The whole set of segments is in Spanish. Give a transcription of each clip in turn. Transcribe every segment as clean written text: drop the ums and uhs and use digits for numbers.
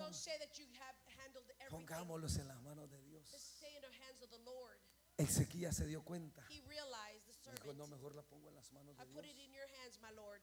Don't say that you have handled everything. Pongámoslos en las manos de Dios. Let's stay in the hands of the Lord. Ezequías se dio cuenta. He realized, the servant, Dijo, no, mejor la pongo en las manos I de put Dios. it in your hands, my Lord.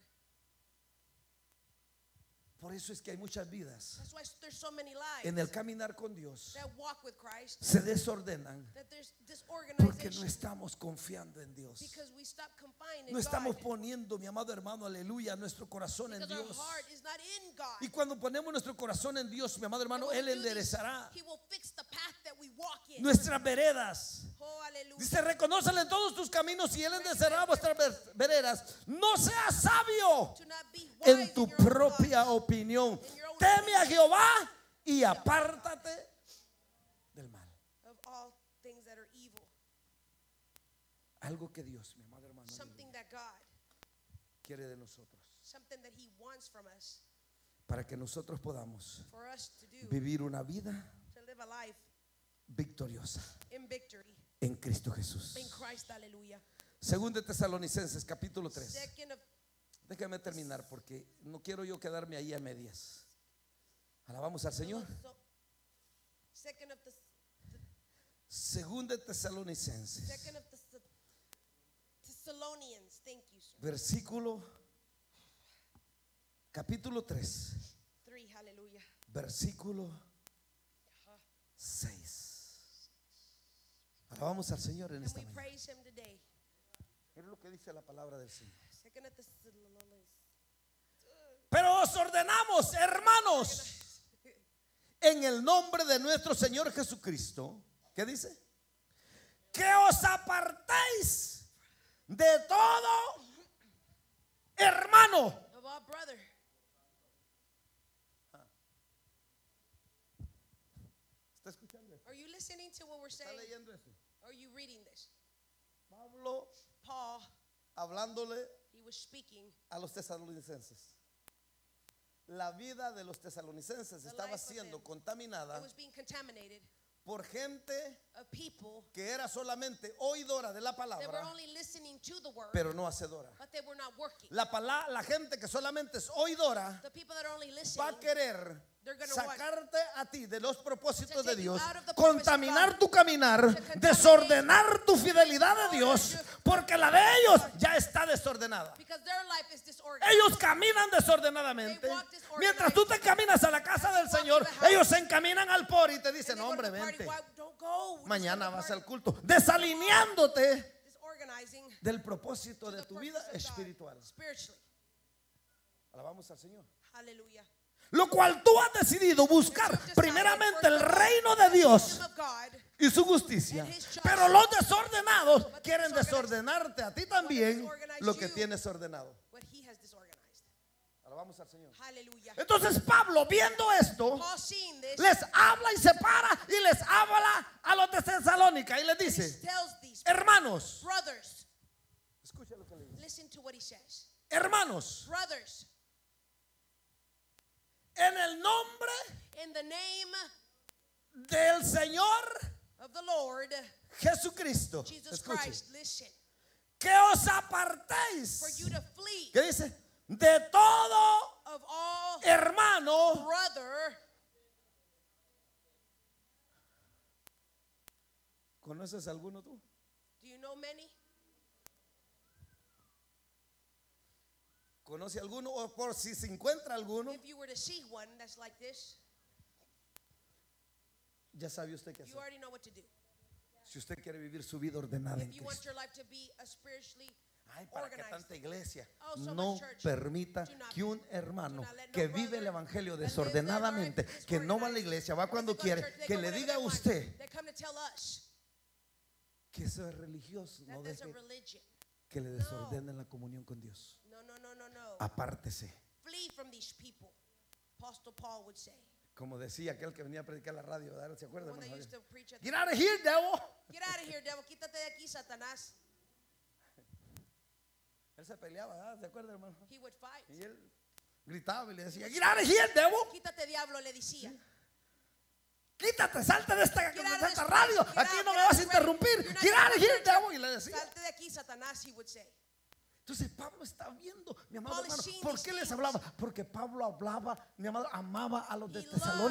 Por eso es que hay muchas vidas That's why there's so many lives en el caminar con Dios that walk with Christ, se desordenan that there's porque no disorganization estamos confiando en Dios. because we stop confiding in No estamos God. poniendo, mi amado hermano, aleluya, nuestro corazón en Because our Dios. heart is not in God. Y cuando ponemos nuestro corazón en Dios, mi amado And hermano, when Él we do this, enderezará He will fix the path that we walk in. nuestras veredas. Oh, hallelujah. Dice, reconócele en todos tus caminos y Él enderezará vuestras veredas. No seas sabio To not be wise en tu in your own propia thoughts. opinión. In your own Teme a opinion. Jehová y apártate del mal. Of all things that are evil. Algo que Dios, mi amado hermano, Something that God, quiere de nosotros, something that He wants from us, para que nosotros podamos for us to do, vivir una vida to live a life victoriosa in victory en Cristo Jesús. in Christ. Hallelujah. Segundo de Tesalonicenses capítulo 3. Second of Déjame terminar porque no quiero yo quedarme ahí a medias. Alabamos al Señor. Second of the Segundo de Tesalonicenses Second of the Thessalonians. Thank you, sir. versículo capítulo 3 3. Hallelujah. versículo 6. Alabamos al Señor en And esta we mañana. praise Him today. Es lo que dice la palabra del Señor. Second of the Thessalonians. Pero os ordenamos, hermanos, en el nombre de nuestro Señor Jesucristo, ¿qué dice? Que os apartéis de todo hermano. Of our brother. ¿Está escuchando esto? Are you listening to what we're ¿Está saying? leyendo eso? Are you reading this? Pablo Paul, hablándole he was speaking. a los tesalonicenses. La vida de los tesalonicenses The estaba life of siendo them. contaminada It was being contaminated por gente of people que era solamente oidora de la that were palabra, only listening to the word, pero no hacedora. but they were not working. La gente que solamente es oidora The people that are only va listening, a querer they're gonna sacarte a ti de los propósitos to de take you Dios, out of the purpose of contaminar God, tu caminar, to contaminate desordenar tu fidelidad a Dios, porque la de ellos ya está desordenada. because their life is disorganized. Ellos caminan desordenadamente. They walk disorganized. Mientras tú te caminas a la casa del Señor, ellos se encaminan al por y te And dicen, they go to hombre, the party. vente, Why don't go? Just mañana go to vas the al party. culto, desalineándote Disorganizing del propósito to de the tu vida purpose of God, espiritual. spiritually. Alabamos al Señor. Hallelujah. Lo cual tú has decidido buscar primeramente el reino de Dios Kingdom of God, y su justicia. Pero los desordenados quieren desordenarte a ti también lo que tienes ordenado. what He has disorganized. Alabamos al Señor. Hallelujah. Entonces Pablo, viendo esto, Paul seeing this, les habla y se para y les habla a los de Tesalónica y les dice, tells these hermanos, brothers, escucha lo que le dice, listen to what he says. hermanos, Brothers, en el nombre in the name del Señor of the Lord Jesucristo, Jesus escuche, Christ, listen, que os apartéis, for you to flee ¿qué dice? De todo of all hermano brother. ¿Conoces alguno tú? Do you know many? ¿Conoce alguno? O por si se encuentra alguno, If you were to see one that's like this, ya sabe usted qué you hacer. already know what to do. Si usted quiere vivir su vida ordenada en If you want Cristo. your life to be a spiritually Ay, ¿para qué organized. tanta iglesia? Oh, so No much church. permita Do not- que un hermano do not let no que vive brother el evangelio that lives their desordenadamente, life que no va a la disorganized, iglesia, va or cuando they go to quiere, church, they que go le whenever diga a they want. usted They come to tell us que eso es religioso. that No there's a deje religion. que le desordenen la comunión con Dios. No, no, no, no, no. Apártese. Flee from these people. Apostle Paul would say. Como decía aquel que venía a predicar la radio, ¿verdad? ¿Se acuerda, When they hermano used Javier? to preach at Get out of here, devil. Get out of here, devil. Quítate de aquí, Satanás. Él se peleaba, ¿verdad? ¿Se acuerda, hermano? He would fight. Y él gritaba y le decía, get out of here, devil. Quítate, diablo, le decía. Quítate, salte de esta Get out of this radio. place. Get Aquí out, no get me out vas a of the radio. interrumpir. You're not Get out of gonna here, hurt devil. Y le decía. Salte de aquí, Satanás, he would say. Entonces Pablo está viendo, mi amado Paul is hermano, seeing ¿por these qué les things. hablaba? Porque Pablo hablaba, mi amado, amaba a los de He loved Tesalónica.